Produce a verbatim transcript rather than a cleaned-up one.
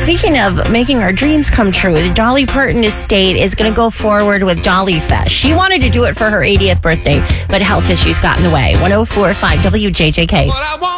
speaking of making our dreams come true, the Dolly Parton estate is going to go forward with Dolly Fest. She wanted to do it for her eightieth birthday, but health issues got in the way. one oh four point five W J J K.